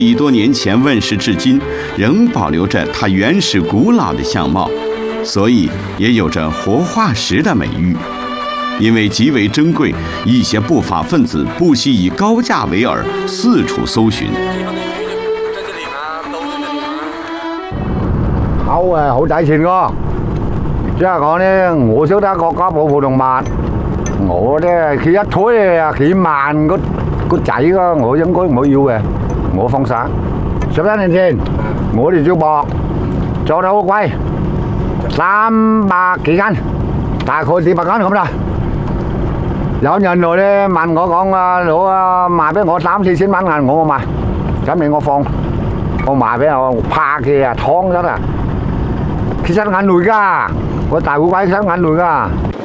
100多年前问世至今，仍保留着它原始古老的相貌，所以也有着活化石的美誉。因为极为珍贵，一些不法分子不惜以高价为饵，四处搜寻。 好啊，好抵錢㗎。即係講咧，我識得國家保護動物，我咧佢一推啊幾萬個仔㗎，我應該唔會要嘅，我放生。11年前，我哋做博做得好貴，300幾斤，大概400斤咁啦。有人來咧問我講啊，攞啊賣俾我3、4千蚊銀，我賣，咁你我放，我賣俾我拍嘅啊，劏咗啦，其實眼淚㗎，我大烏龜其實眼淚㗎。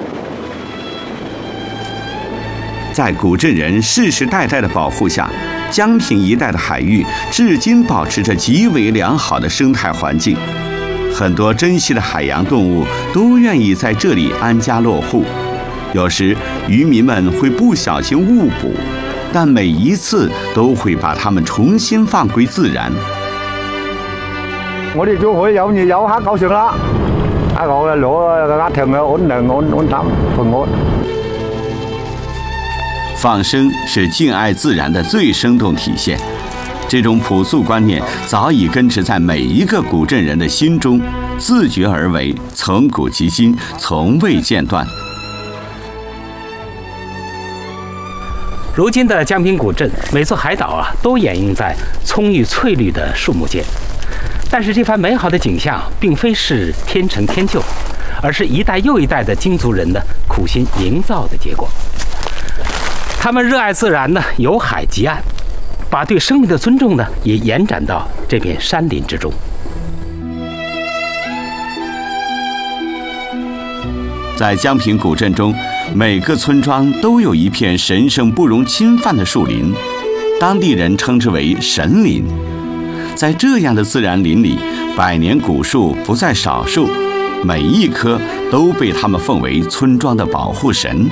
在古镇人世世代代的保护下，江平一带的海域至今保持着极为良好的生态环境，很多珍稀的海洋动物都愿意在这里安家落户。有时渔民们会不小心误捕，但每一次都會把它們重新放歸自然。 我哋就可以有熱有黑狗食啦，我哋攞個家庭嘅安寧安心平安。 放生是敬愛自然的最生動體現，這種樸素觀念早已根植在每一個古鎮人的心中，自覺而為，從古及今，從未間斷。 如今的江平古镇，每座海岛都掩映在葱郁翠绿的树木间。但是这番美好的景象，并非是天成天就，而是一代又一代的京族人的苦心营造的结果。他们热爱自然呢，有海及岸，把对生命的尊重呢，也延展到这片山林之中。 在江平古镇中，每个村庄都有一片神圣不容侵犯的树林，当地人称之为神林。在这样的自然林里，100年古树不在少数，每一棵都被他们奉为村庄的保护神。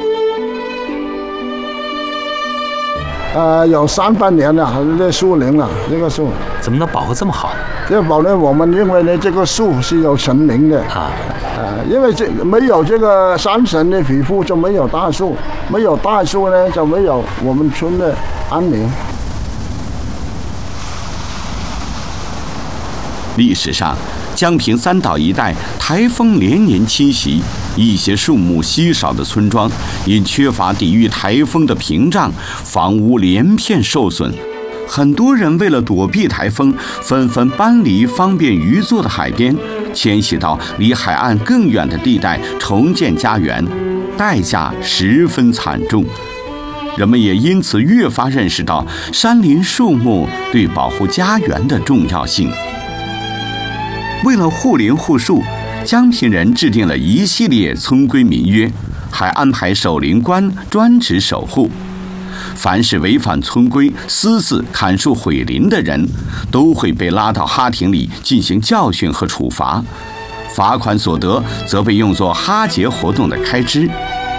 有300年了，这树林了，这个树怎么能保护这么好呢？ 这保呢，我们认为呢，这个树是有神灵的啊。因为没有这个山神的庇护，就没有大树，没有大树呢，就没有我们村的安宁。 历史上，江平3岛一带台风连年侵袭，一些树木稀少的村庄因缺乏抵御台风的屏障，房屋连片受损。很多人为了躲避台风，纷纷搬离方便渔作的海边，迁徙到离海岸更远的地带重建家园，代价十分惨重。人们也因此越发认识到山林树木对保护家园的重要性。为了护林护树，江平人制定了一系列村规民约，还安排守林官专职守护。凡是违反村规、私自砍树毁林的人，都会被拉到哈亭里进行教训和处罚，罚款所得则被用作哈节活动的开支。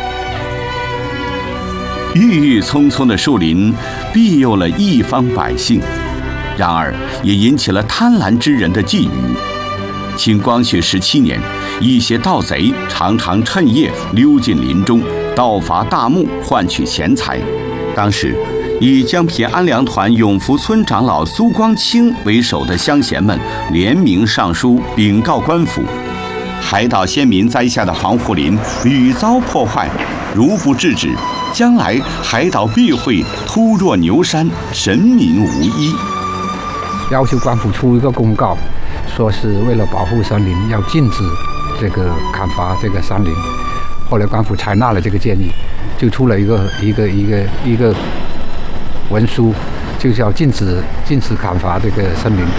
郁郁葱葱的树林庇佑了一方百姓，然而也引起了贪婪之人的觊觎。清光绪17年，一些盗贼常常趁夜溜进林中，盗伐大木换取钱财。当时，以江平安良团永福村长老苏光清为首的乡贤们联名上书禀告官府，海岛先民栽下的防护林屡遭破坏，如不制止，将来海岛必会突若牛山，神民无依。 要求官府出一个公告，说是为了保护山林，要禁止这个砍伐这个山林。后来官府采纳了这个建议，就出了一个文书，就是要禁止砍伐这个森林。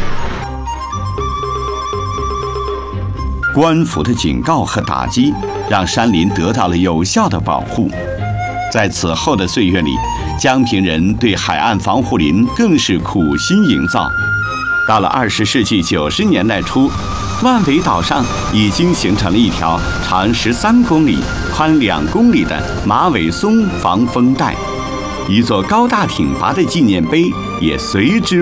官府的警告和打击，让山林得到了有效的保护。在此后的岁月里，江平人对海岸防护林更是苦心营造。到了20世纪90年代初，万尾岛上已经形成了一条长13公里、宽2公里的马尾松防风带，一座高大挺拔的纪念碑也随之